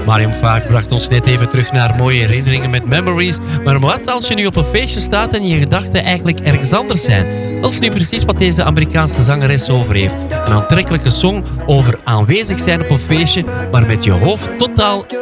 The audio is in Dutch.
Mariam Faag bracht ons net even terug naar mooie herinneringen met Memories. Maar wat als je nu op een feestje staat en je gedachten eigenlijk ergens anders zijn? Dat is nu precies wat deze Amerikaanse zangeres over heeft. Een aantrekkelijke song over aanwezig zijn op een feestje, maar met je hoofd totaal